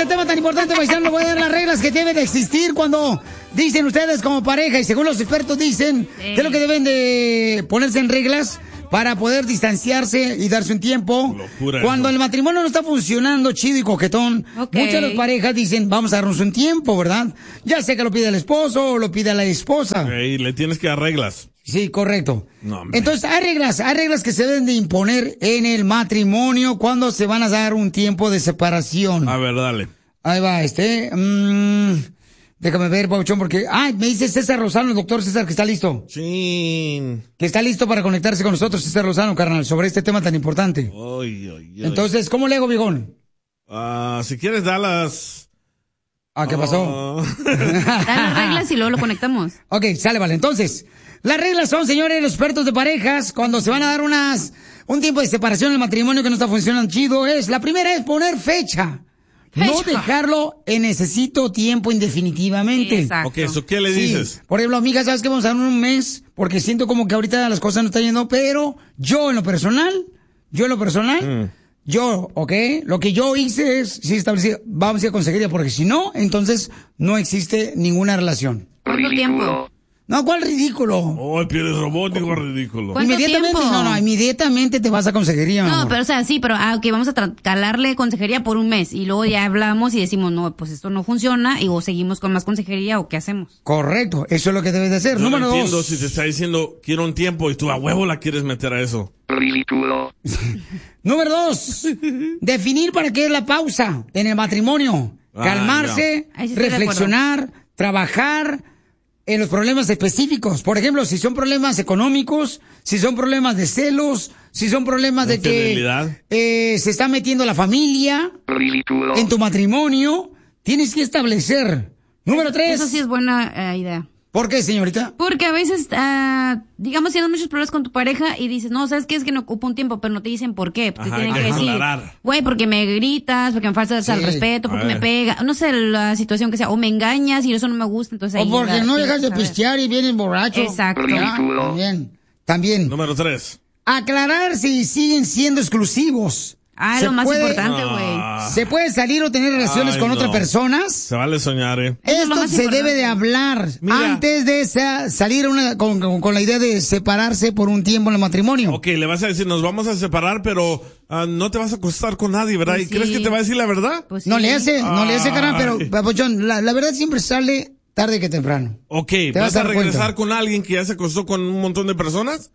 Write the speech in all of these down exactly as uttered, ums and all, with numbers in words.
tema tan importante, paisano, le voy a dar las reglas que deben de existir cuando dicen ustedes como pareja, y según los expertos dicen, sí. ¿qué es lo que deben de ponerse en reglas para poder distanciarse y darse un tiempo? Locura, cuando eso. El matrimonio no está funcionando chido y coquetón, okay. Muchas de las parejas dicen, vamos a darnos un tiempo, ¿verdad? Ya sea que lo pide el esposo o lo pide la esposa. Okay, le tienes que dar reglas. Sí, correcto. No, entonces, hay reglas, hay reglas que se deben de imponer en el matrimonio cuando se van a dar un tiempo de separación. A ver, dale. Ahí va, este... Mmm, déjame ver, Pauchón, porque... Ah, me dice César Lozano, el doctor César, que está listo. Sí. Que está listo para conectarse con nosotros, César Lozano, carnal, sobre este tema tan importante. Ay, ay, ay. Entonces, ¿cómo le hago, viejón? Ah, uh, si quieres, dalas... Ah, ¿qué pasó? Uh... Da las reglas y luego lo conectamos. Ok, sale, vale. Entonces... Las reglas son, señores, los expertos de parejas, cuando se van a dar unas un tiempo de separación en el matrimonio que no está funcionando chido, es, la primera es poner fecha. fecha. No dejarlo en necesito tiempo indefinitivamente. Exacto. Ok, ¿eso qué le sí. dices? Por ejemplo, amiga, ¿sabes qué? Vamos a dar un mes, porque siento como que ahorita las cosas no están yendo, pero yo en lo personal, yo en lo personal, mm. yo, ok, lo que yo hice es, sí, establecer, vamos a ir a consejería, porque si no, entonces no existe ninguna relación. ¿Cuánto tiempo? No, ¿cuál ridículo? Oh, el pie es robótico, ridículo. Inmediatamente, tiempo? no, no, inmediatamente te vas a consejería. No, amor. pero o sea, sí, pero ah, ok, vamos a tra- calarle consejería por un mes y luego ya hablamos y decimos, no, pues esto no funciona y o seguimos con más consejería o qué hacemos. Correcto, eso es lo que debes de hacer. Yo Número no entiendo dos. si te está diciendo, quiero un tiempo y tú a huevo la quieres meter a eso. Ridículo. Número dos, definir para qué es la pausa en el matrimonio. Ah, Calmarse, sí reflexionar, trabajar en los problemas específicos. Por ejemplo, si son problemas económicos, si son problemas de celos, si son problemas de, de que eh, se está metiendo la familia Ridículo. En tu matrimonio, tienes que establecer. Número tres. Eso sí es buena eh, idea. ¿Por qué, señorita? Porque a veces, uh, digamos, tienes muchos problemas con tu pareja y dices, no, ¿sabes qué? Es que no ocupa un tiempo, pero no te dicen por qué. Pues Ajá, te tienen hay que que decir, aclarar. güey, porque me gritas, porque me faltas Sí. al respeto, porque me pega, no sé, la situación que sea, o me engañas y eso no me gusta, entonces ahí... O porque la, no dejas de saber. pistear y vienes borracho. Exacto. Ah, también. También. Número tres. Aclarar si siguen siendo exclusivos. Ah, Se lo más puede- importante, güey. Ah. ¿Se puede salir o tener relaciones Ay, con no. otras personas? Se vale soñar, eh. Eso es lo Esto más se importante. debe de hablar Mira. antes de esa- salir una, con, con- con la idea de separarse por un tiempo en el matrimonio. Ok, le vas a decir, nos vamos a separar, pero ah, no te vas a acostar con nadie, ¿verdad? Pues ¿Y crees sí. que te va a decir la verdad? Pues No sí. le hace, no le hace, carnal, pero, Ay. Papuchón, la, la verdad siempre sale tarde que temprano. Ok, vas ¿vas a a dar regresar cuenta. con alguien que ya se acostó con un montón de personas?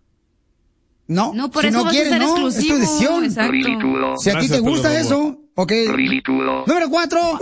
No, No, por si eso no vas quieres, a ser no, exclusivo. es tu decisión. Exacto. Ridículo. Si a ti Gracias, te gusta Pedro Bobo. eso, ok. Ridículo. Número cuatro,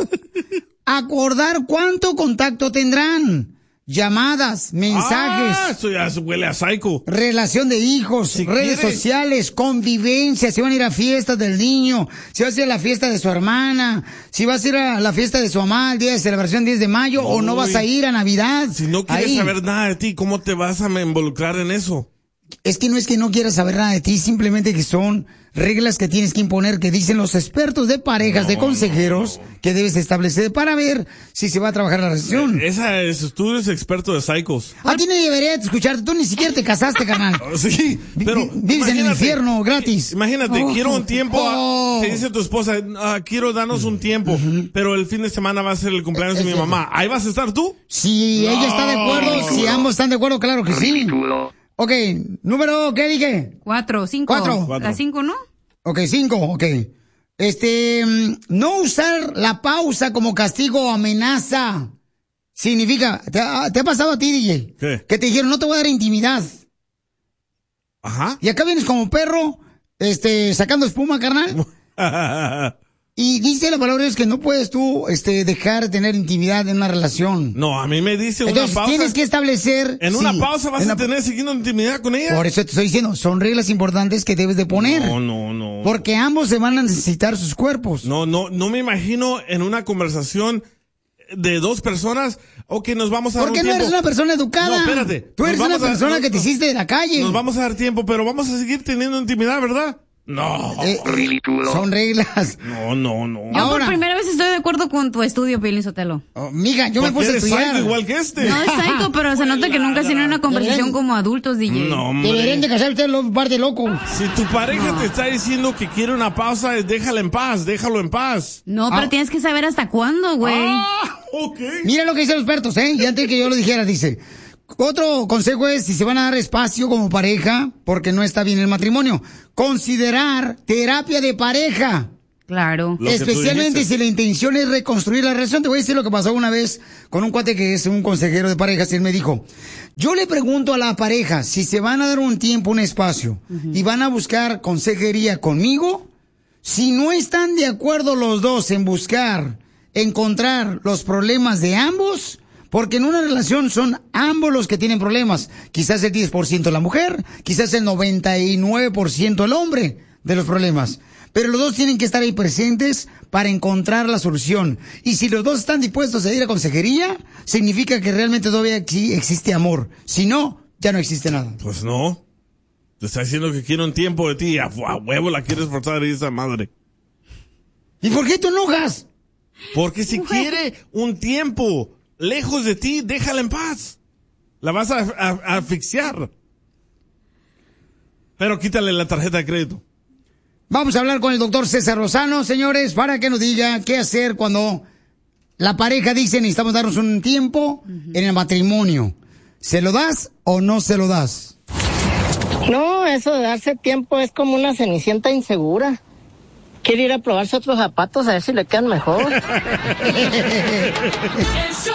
acordar cuánto contacto tendrán. Llamadas, mensajes, Ah, esto ya huele a psycho. relación de hijos, Si redes quieres. sociales, convivencia, si van a ir a fiestas del niño, si vas a ir a la fiesta de su hermana, si vas a ir a la fiesta de su mamá el día de celebración diez de mayo, o no Uy. vas a ir a Navidad. Si no quieres Ahí. saber nada de ti, ¿cómo te vas a involucrar en eso? Es que no es que no quieras saber nada de ti, simplemente que son reglas que tienes que imponer, que dicen los expertos de parejas, de consejeros, que debes establecer para ver si se va a trabajar la relación. Esa es, tú eres experto de psychos. A ti no debería de escucharte, tú ni siquiera te casaste, carnal. Sí, pero Vi- Vives en el imagínate- infierno, gratis. Imagínate, Oh. quiero un tiempo, Oh. te dice tu esposa, ah, quiero darnos un tiempo, pero el fin de semana va a ser el cumpleaños de Es mi cierto. mamá. ¿Ahí vas a estar tú? Si ella está de acuerdo, si ambos están de acuerdo, claro que sí. Ridículo. Ok, número, ¿qué dije? Cuatro, cinco. Cuatro. Cuatro. Las cinco, ¿no? Ok, cinco, ok. Este, mm, no usar la pausa como castigo o amenaza. Significa, ¿te ha, te ha pasado a ti, D J? ¿Qué? Que te dijeron, no te voy a dar intimidad. Ajá. Y acá vienes como perro, este, sacando espuma, carnal. Y dice la palabra es que no puedes tú, este, dejar de tener intimidad en una relación. No, a mí me dice una Entonces, pausa. tienes que establecer. En una sí, pausa vas en a una- tener siguiendo intimidad con ella. Por eso te estoy diciendo, son reglas importantes que debes de poner. No, no, no. Porque ambos se van a necesitar sus cuerpos. No, no, no me imagino en una conversación de dos personas, ok, nos vamos a dar Porque un no tiempo. eres una persona educada. No, espérate. Tú eres Nos una vamos a- persona no, que te no. hiciste de la calle. Nos vamos a dar tiempo, pero vamos a seguir teniendo intimidad, ¿verdad? No. Eh, Ridículo. son reglas. No, no, no. Yo Ahora. por primera vez estoy de acuerdo con tu estudio, Piolín Sotelo. Oh, mija, yo me Porque puse a eres estudiar. psycho igual que este. No es psycho, pero se nota que nunca has tenido una conversación Deberían- como adultos, D J. No, hombre. Deberían de casar ustedes los par de locos. Si tu pareja te está diciendo que quiere una pausa, déjala en paz, déjalo en paz. No, pero Ah. tienes que saber hasta cuándo, güey. Ah, ok. Mira lo que dicen los expertos, ¿eh? Y antes que yo lo dijera, dice... Otro consejo es, si se van a dar espacio como pareja, porque no está bien el matrimonio, considerar terapia de pareja. Claro. Lo que tú Especialmente dijiste. si la intención es reconstruir la relación. Te voy a decir lo que pasó una vez con un cuate que es un consejero de parejas y él me dijo, yo le pregunto a la pareja si se van a dar un tiempo, un espacio y van a buscar consejería conmigo, si no están de acuerdo los dos en buscar, encontrar los problemas de ambos, porque en una relación son ambos los que tienen problemas. Quizás el diez por ciento la mujer, quizás el noventa y nueve por ciento el hombre de los problemas. Pero los dos tienen que estar ahí presentes para encontrar la solución. Y si los dos están dispuestos a ir a consejería, significa que realmente todavía exi- existe amor. Si no, ya no existe nada. Pues no. Te está diciendo que quiere un tiempo de ti. A, a huevo la quieres forzar esa madre. ¿Y por qué te enojas? Porque si quiere un tiempo lejos de ti, déjala en paz. La vas a, a- a asfixiar. Pero quítale la tarjeta de crédito. Vamos a hablar con el doctor César Lozano, señores, para que nos diga qué hacer cuando la pareja dice necesitamos darnos un tiempo en el matrimonio. ¿Se lo das o no se lo das? No, eso de darse tiempo es como una cenicienta insegura. Quiere ir a probarse otros zapatos a ver si le quedan mejor. El show